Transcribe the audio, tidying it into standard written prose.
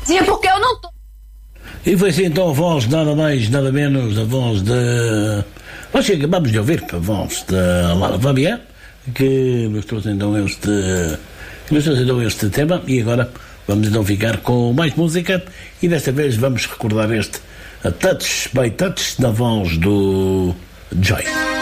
Sim, porque eu não estou. E foi assim então a voz, nada mais, nada menos, a voz de... Nós acabamos de ouvir a voz da Lara Fabián, que nos trouxe então este tema, e agora vamos então ficar com mais música, e desta vez vamos recordar este A Touch by Touch, da voz do Joy.